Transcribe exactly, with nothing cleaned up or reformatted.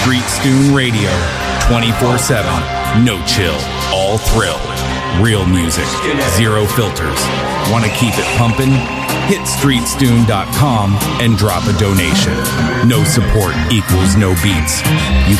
Street Stoon Radio, twenty-four seven, no chill, all thrill. Real music, zero filters. Want to keep it pumping? Hit street stoon dot com and drop a donation. No support equals no beats. You